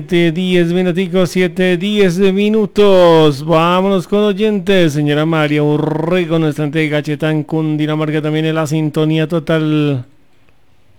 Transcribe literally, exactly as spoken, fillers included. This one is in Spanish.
siete, diez minuticos, siete, diez minutos. Vámonos con oyentes. Señora María Urrego, nuestra ante Gachetán, Cundinamarca, también en la sintonía total.